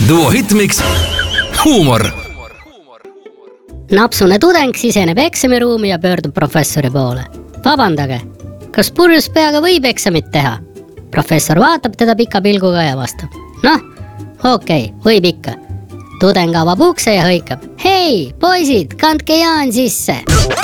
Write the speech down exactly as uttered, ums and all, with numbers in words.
Duo Hitmix, huumor. Napsune tudeng siseneb eksamiruumi ja pöördub professori poole. Vabandage, kas purjus peaga võib eksamit teha? Professor vaatab teda pika pilguga ja vastab. Noh, okei, okay, võib ikka. Tudeng avab ukse ja hõikab. Hei, poisid, kandke Jaan sisse!